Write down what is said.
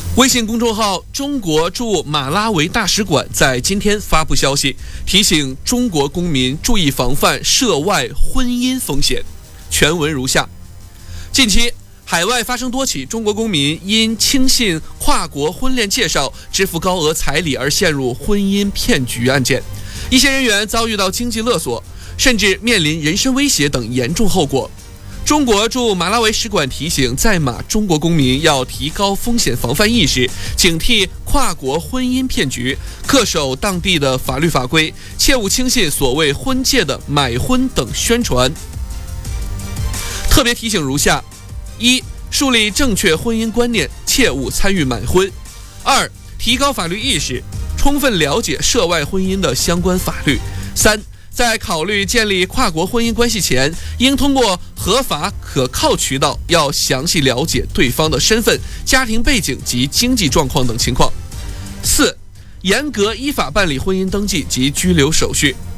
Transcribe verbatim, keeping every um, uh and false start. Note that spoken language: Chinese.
微信公众号中国驻马拉维大使馆在今天发布消息，提醒中国公民注意防范涉外婚姻风险。全文如下：近期海外发生多起中国公民因轻信跨国婚恋介绍支付高额彩礼而陷入婚姻骗局案件，一些人员遭遇到经济勒索，甚至面临人身威胁等严重后果。中国驻马拉维使馆提醒在马中国公民要提高风险防范意识，警惕跨国婚姻骗局，恪守当地的法律法规，切勿轻信所谓婚介的买婚等宣传。特别提醒如下：一、树立正确婚姻观念，切勿参与买婚；二、提高法律意识，充分了解涉外婚姻的相关法律；三、在考虑建立跨国婚姻关系前，应通过合法可靠渠道，要详细了解对方的身份、家庭背景及经济状况等情况。四、严格依法办理婚姻登记及居留手续。